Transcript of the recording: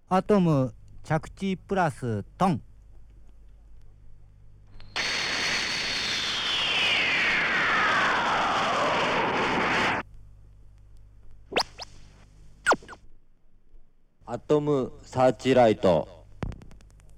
アトム着地プラストン。 アトムサーチライト。